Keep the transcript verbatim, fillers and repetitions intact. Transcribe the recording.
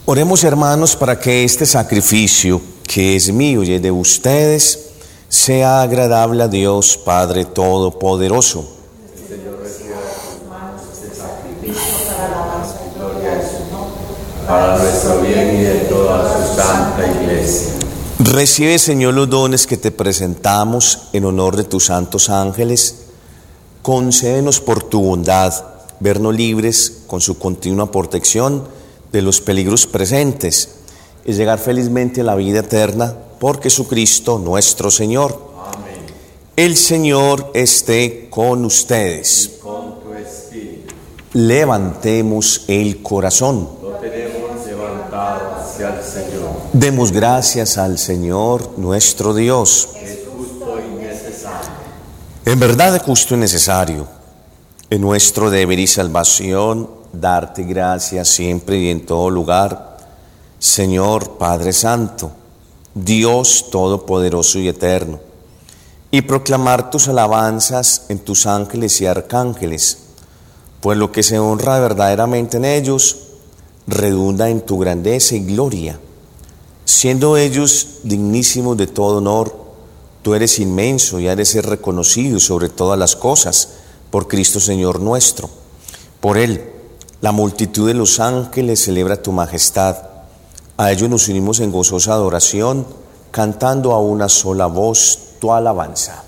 Oremos, hermanos, para que este sacrificio que es mío y es de ustedes sea agradable a Dios Padre Todopoderoso. El Señor reciba de tus manos este sacrificio para alabanza y gloria de su nombre, para nuestro bien y de toda su santa Iglesia. Recibe, Señor, los dones que te presentamos en honor de tus santos ángeles. Concédenos por tu bondad vernos libres con su continua protección de los peligros presentes y llegar felizmente a la vida eterna por Jesucristo nuestro Señor. Amén. El Señor esté con ustedes. Y con tu espíritu. Levantemos el corazón. Lo tenemos levantado hacia el Señor. Demos gracias al Señor nuestro Dios. Es justo y necesario. En verdad es justo y necesario, en nuestro deber y salvación, darte gracias siempre y en todo lugar, Señor Padre Santo, Dios Todopoderoso y Eterno, y proclamar tus alabanzas en tus ángeles y arcángeles, pues lo que se honra verdaderamente en ellos redunda en tu grandeza y gloria. Siendo ellos dignísimos de todo honor, tú eres inmenso y has de ser reconocido sobre todas las cosas por Cristo Señor nuestro. Por Él, la multitud de los ángeles celebra tu majestad. A ellos nos unimos en gozosa adoración, cantando a una sola voz tu alabanza.